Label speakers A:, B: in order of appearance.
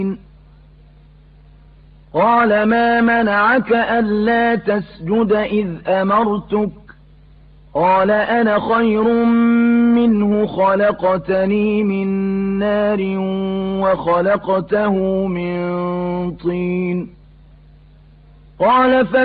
A: قال ما منعك ألا تسجد إذ أمرتك قال أنا خير منه خلقتني من نار وخلقته من طين قال